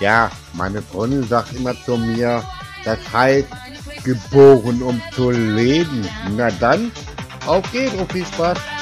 Ja, meine Freundin sagt immer zu mir, das heißt geboren, um zu leben. Na dann, auf geht's und viel Spaß.